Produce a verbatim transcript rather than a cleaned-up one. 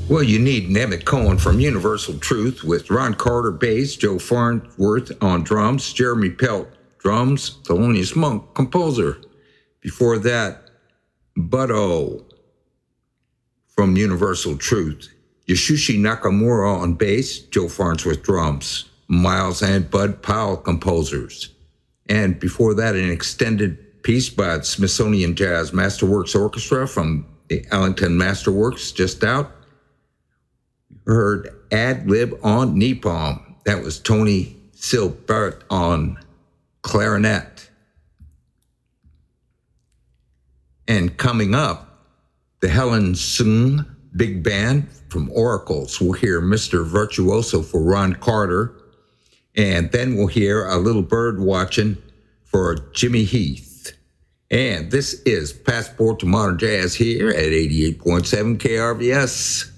Well, you need Nemeth Cohen from Universal Truth with Ron Carter bass, Joe Farnsworth on drums, Jeremy Pelt drums, Thelonious Monk composer. Before that, Bud-O from Universal Truth, Yasushi Nakamura on bass, Joe Farnsworth drums, Miles and Bud Powell composers. And before that, an extended piece by the Smithsonian Jazz Masterworks Orchestra from the Ellington Masterworks, just out. Heard Ad Lib on Nepom. That was Tony Silbert on clarinet. And coming up, the Helen Sung Big Band from Oracles. We'll hear Mister Virtuoso for Ron Carter. And then we'll hear A Little Bird Watching for Jimmy Heath. And this is Passport to Modern Jazz here at eighty-eight point seven K R V S.